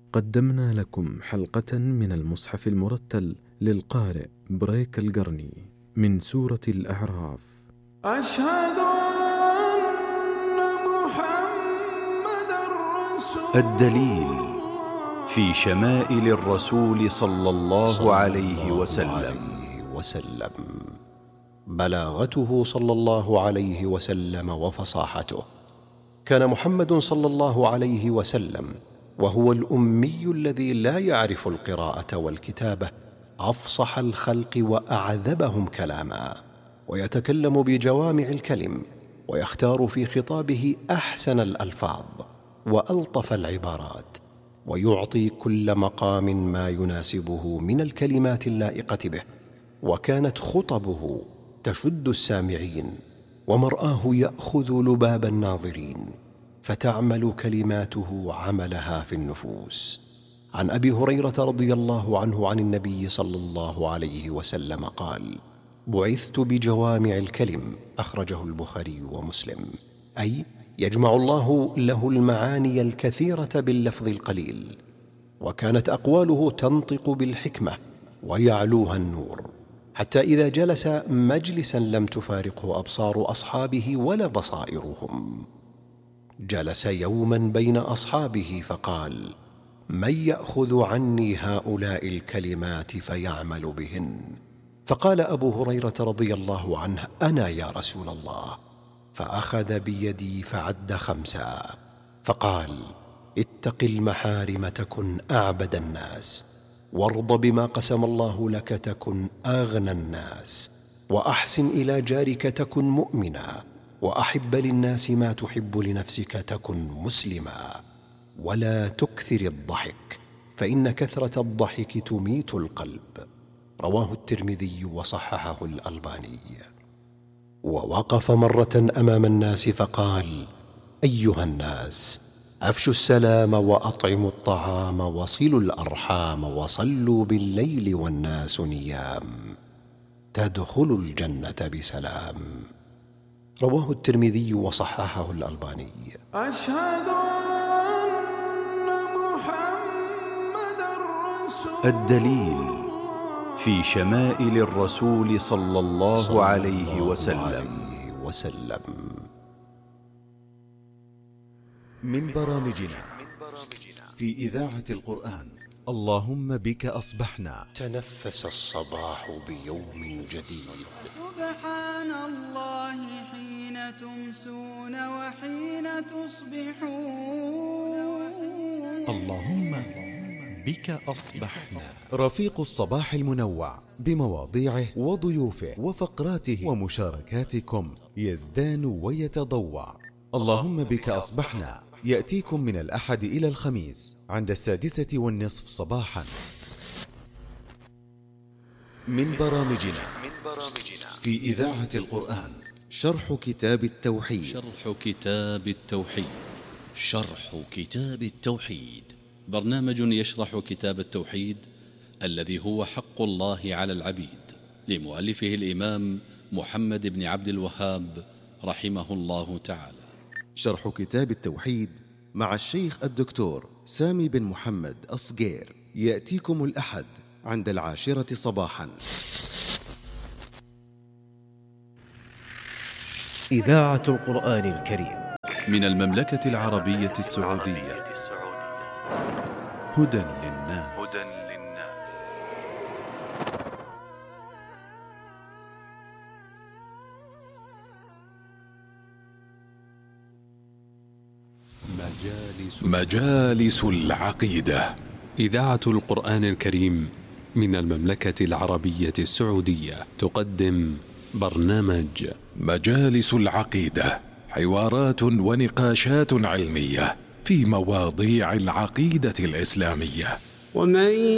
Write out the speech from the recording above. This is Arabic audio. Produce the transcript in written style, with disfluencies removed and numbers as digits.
قدمنا لكم حلقة من المصحف المرتل للقارئ بريك القرني من سورة الأعراف. أشهد أن محمد رسول الدليل في شمائل الرسول صلى الله عليه وسلم. بلاغته صلى الله عليه وسلم وفصاحته. كان محمد صلى الله عليه وسلم وهو الأمي الذي لا يعرف القراءة والكتابة أفصح الخلق وأعذبهم كلاما، ويتكلم بجوامع الكلم، ويختار في خطابه أحسن الألفاظ وألطف العبارات، ويعطي كل مقام ما يناسبه من الكلمات اللائقة به. وكانت خطبه تشد السامعين، ومرآه يأخذ لباب الناظرين، فتعمل كلماته عملها في النفوس. عن أبي هريرة رضي الله عنه عن النبي صلى الله عليه وسلم قال: بعثت بجوامع الكلم، أخرجه البخاري ومسلم. أي يجمع الله له المعاني الكثيرة باللفظ القليل. وكانت أقواله تنطق بالحكمة ويعلوها النور، حتى إذا جلس مجلسا لم تفارقه أبصار أصحابه ولا بصائرهم. جلس يوما بين أصحابه فقال: من يأخذ عني هؤلاء الكلمات فيعمل بهن؟ فقال أبو هريرة رضي الله عنه: أنا يا رسول الله. فأخذ بيدي فعد 5، فقال: اتق المحارم تكن أعبد الناس، وارض بما قسم الله لك تكن أغنى الناس، وأحسن إلى جارك تكن مؤمنا، وأحب للناس ما تحب لنفسك تكن مسلما، ولا تكثر الضحك فإن كثرة الضحك تميت القلب. رواه الترمذي وصححه الألباني. ووقف مرة أمام الناس فقال: أيها الناس، أفشوا السلام وأطعموا الطعام وصلوا الأرحام وصلوا بالليل والناس نيام، تدخلوا الجنة بسلام. رواه الترمذي وصححه الألباني. أشهد أن محمد رسول الدليل في شمائل الرسول صلى الله عليه وسلم. من برامجنا في إذاعة القرآن اللهم بك أصبحنا. تنفس الصباح بيوم جديد. سبحان الله حين تمسون وحين تصبحون. اللهم بك أصبحنا. رفيق الصباح المنوع بمواضيعه وضيوفه وفقراته ومشاركاتكم يزدان ويتضوع. اللهم بك أصبحنا يأتيكم من الأحد إلى الخميس عند 6:30 صباحا. من برامجنا في إذاعة القرآن شرح كتاب التوحيد. شرح كتاب التوحيد برنامج يشرح كتاب التوحيد الذي هو حق الله على العبيد، لمؤلفه الإمام محمد بن عبد الوهاب رحمه الله تعالى. شرح كتاب التوحيد مع الشيخ الدكتور سامي بن محمد أصغير يأتيكم الأحد عند 10 صباحا. إذاعة القرآن الكريم من المملكة العربية السعودية. هدى للناس. مجالس العقيدة. إذاعة القرآن الكريم من المملكة العربية السعودية تقدم برنامج مجالس العقيدة، حوارات ونقاشات علمية في مواضيع العقيدة الإسلامية. ومن